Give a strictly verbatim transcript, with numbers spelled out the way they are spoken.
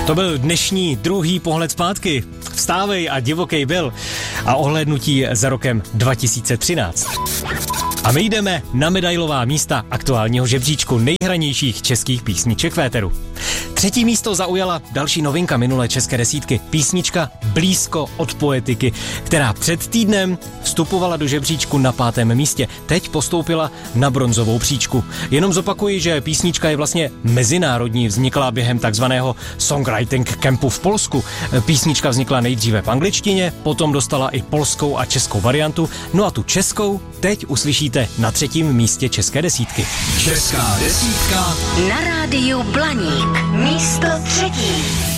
To byl dnešní druhý pohled zpátky. Vstávej a divokej byl. A ohlédnutí za rokem dva tisíce třináct. A my jdeme na medailová místa aktuálního žebříčku nejhranějších českých písniček v éteru. Třetí místo zaujala další novinka minulé české desítky. Písnička Blízko od Poetiky, která před týdnem vstupovala do žebříčku na pátém místě. Teď postoupila na bronzovou příčku. Jenom zopakuji, že písnička je vlastně mezinárodní, vznikla během takzvaného songwriting campu v Polsku. Písnička vznikla nejdříve v angličtině, potom dostala i polskou a českou variantu, no a tu českou teď uslyšíte na třetím místě české desítky. Česká desítka na rádiu Blaník. Místo třetí.